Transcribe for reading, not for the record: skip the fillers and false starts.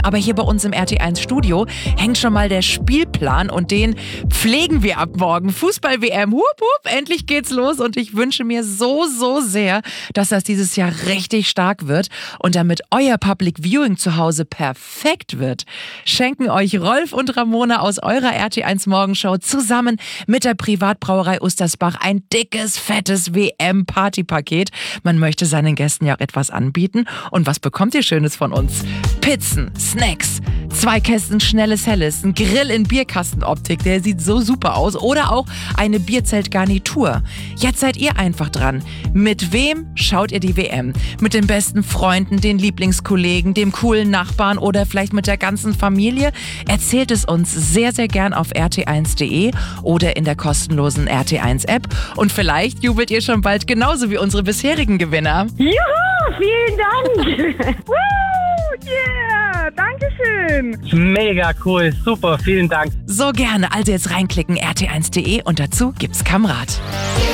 Aber hier bei uns im RT1 Studio hängt schon mal der Spielplan und den pflegen wir ab morgen. Fußball-WM, hup, hup, endlich geht's los und ich wünsche mir so sehr, dass das dieses Jahr richtig stark wird und damit euer Public Viewing zu Hause perfekt wird, schenken euch Rolf und Ramona aus eurer RT1 Morgenshow zusammen mit der Privatbrauerei Ustersbach ein dickes, fettes WM-Partypaket. Man möchte seinen Gästen ja auch etwas anbieten. Und was bekommt ihr Schönes von uns? Pizzen, Snacks, 2 Kästen schnelles Helles, ein Grill in Bierkastenoptik, der sieht so super aus. Oder auch eine Bierzeltgarnitur. Jetzt seid ihr einfach dran. Mit wem schaut ihr die WM? Mit den besten Freunden, den Lieblingskollegen, dem coolen Nachbarn oder vielleicht mit der ganzen Familie? Erzählt es uns sehr gern auf rt1.de oder in der kostenlosen RT1-App. Und vielleicht jubelt ihr schon bald genauso wie unsere bisherigen Gewinner. Juhu, vielen Dank. Woo, yeah, Dankeschön. Mega cool, super, vielen Dank. So gerne. Also jetzt reinklicken, rt1.de und dazu gibt's Kamrat.